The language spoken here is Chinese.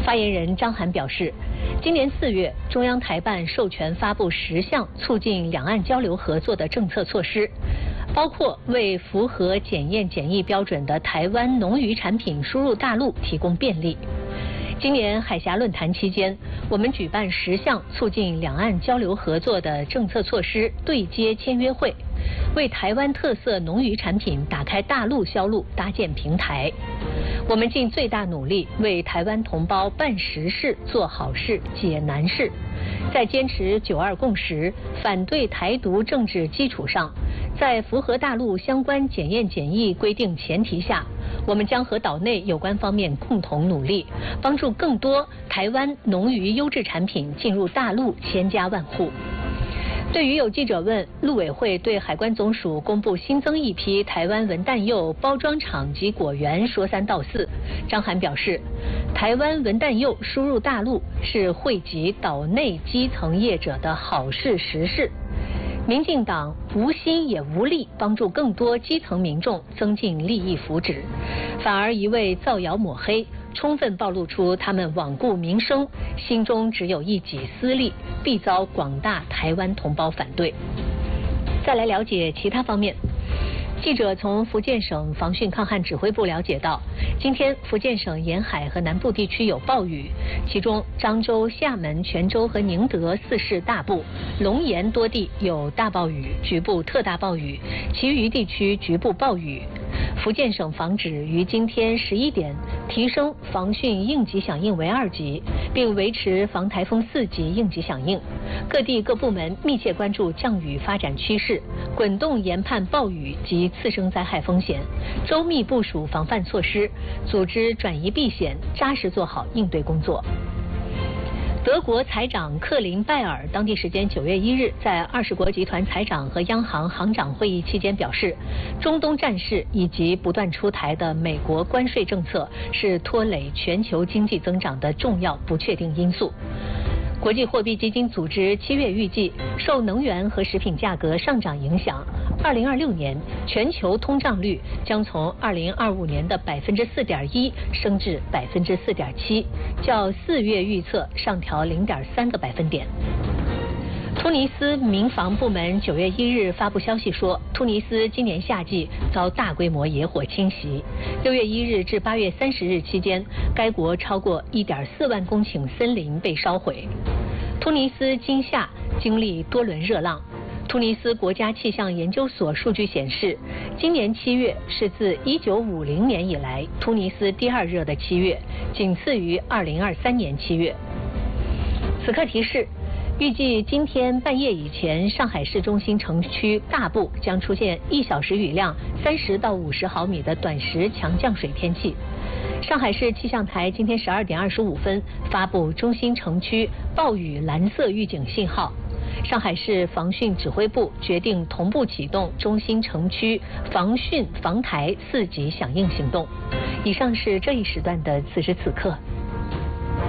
发言人张涵表示，今年4月，中央台办授权发布10项促进两岸交流合作的政策措施，包括为符合检验检疫标准的台湾农渔产品输入大陆提供便利。今年海峡论坛期间，我们举办10项促进两岸交流合作的政策措施对接签约会，为台湾特色农渔产品打开大陆销路搭建平台。我们尽最大努力为台湾同胞办实事、做好事、解难事，在坚持9·2共识、反对台独政治基础上，在符合大陆相关检验检疫规定前提下，我们将和岛内有关方面共同努力，帮助更多台湾农渔优质产品进入大陆千家万户。对于有记者问陆委会对海关总署公布新增一批台湾文旦柚包装厂及果园说3道4，张涵表示，台湾文旦柚输入大陆是惠及岛内基层业者的好事实事。民进党无心也无力帮助更多基层民众增进利益福祉，反而一味造谣抹黑，充分暴露出他们罔顾民生，心中只有一己私利，必遭广大台湾同胞反对。再来了解其他方面。记者从福建省防汛抗旱指挥部了解到，今天福建省沿海和南部地区有暴雨，其中漳州、厦门、泉州和宁德4市大部、龙岩多地有大暴雨、局部特大暴雨，其余地区局部暴雨。福建省防指于今天11点提升防汛应急响应为2级，并维持防台风4级应急响应。各地各部门密切关注降雨发展趋势，滚动研判暴雨及次生灾害风险，周密部署防范措施，组织转移避险，扎实做好应对工作。德国财长克林拜尔当地时间9月1日在20国集团财长和央行行长会议期间表示，中东战事以及不断出台的美国关税政策是拖累全球经济增长的重要不确定因素。国际货币基金组织7月预计，受能源和食品价格上涨影响，2026年全球通胀率将从2025年的4.1%升至4.7%，较4月预测上调0.3个百分点。突尼斯民防部门9月1日发布消息说，突尼斯今年夏季遭大规模野火侵袭。6月1日至8月30日期间，该国超过1.4万公顷森林被烧毁。突尼斯今夏经历多轮热浪。突尼斯国家气象研究所数据显示，今年7月是自1950年以来突尼斯第2热的7月，仅次于2023年7月。此刻提示，预计今天半夜以前，上海市中心城区大部将出现1小时雨量30到50毫米的短时强降水天气。上海市气象台今天12点25分发布中心城区暴雨蓝色预警信号。上海市防汛指挥部决定同步启动中心城区防汛防台4级响应行动。以上是这一时段的此时此刻。